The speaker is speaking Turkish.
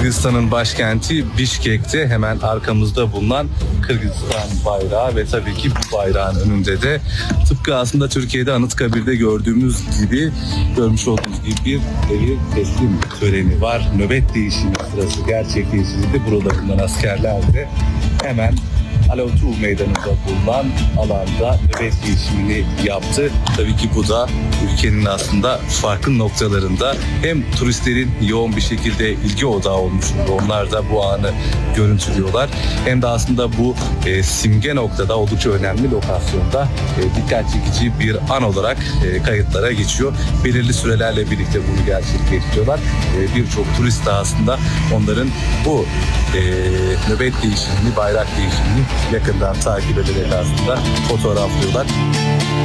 Kırgızistan'ın başkenti Bişkek'te hemen arkamızda bulunan Kırgızistan bayrağı ve tabii ki bu bayrağın önünde de tıpkı aslında Türkiye'de Anıtkabir'de gördüğümüz gibi, görmüş olduğunuz gibi bir devir teslim töreni var. Nöbet değişimi sırası gerçekleştirildi. Burada bulunan askerler de hemen Alautu Meydanı'nda bulunan alanda nöbet değişimini yaptı. Tabii ki bu da ülkenin aslında farklı noktalarında hem turistlerin yoğun bir şekilde ilgi odağı olmuş, onlar da bu anı görüntülüyorlar. Hem de aslında bu simge noktada, oldukça önemli lokasyonda dikkat çekici bir an olarak kayıtlara geçiyor. Belirli sürelerle birlikte bunu gerçekleştiriyorlar. Birçok turist de aslında onların bu nöbet değişimini, bayrak değişimini yakından takip ederek aslında fotoğraflıyorlar.